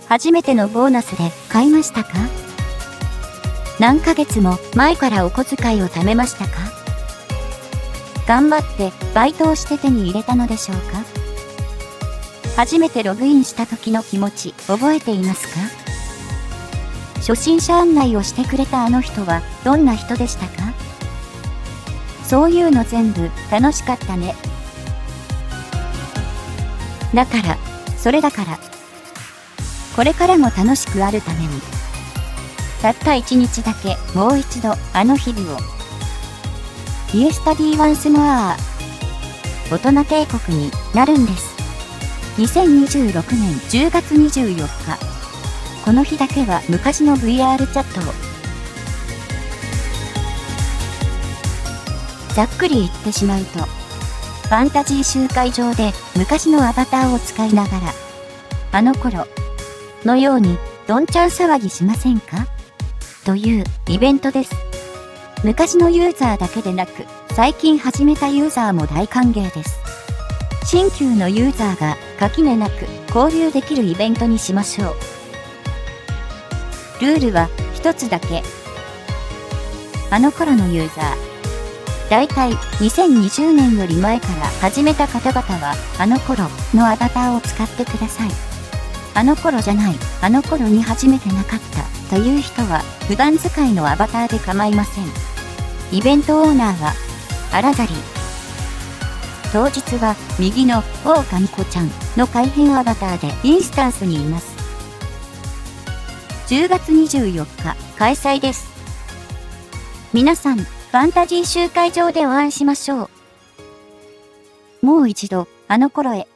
初めてのボーナスで買いましたか？何ヶ月も前からお小遣いを貯めましたか？頑張ってバイトをして手に入れたのでしょうか？初めてログインした時の気持ち覚えていますか？初心者案内をしてくれたあの人はどんな人でしたか？そういうの全部楽しかったね。だから、それだから。これからも楽しくあるために。たった一日だけもう一度あの日々を。イエスタディワンスモア。大人帝国になるんです。2026年10月24日。この日だけは昔の VR チャットを。ざっくり言ってしまうと、ファンタジー集会場で昔のアバターを使いながら、あの頃のようにどんちゃん騒ぎしませんか？というイベントです。昔のユーザーだけでなく、最近始めたユーザーも大歓迎です。新旧のユーザーが垣根なく交流できるイベントにしましょう。ルールは一つだけ。あの頃のユーザー。だいたい2020年より前から始めた方々は、あの頃のアバターを使ってください。あの頃じゃない、あの頃に始めてなかったという人は、普段使いのアバターで構いません。イベントオーナーは、アラザリ。当日は、右の狼子ちゃんの改変アバターでインスタンスにいます。10月24日、開催です。皆さん、ファンタジー集会場でお会いしましょう。もう一度、あの頃へ。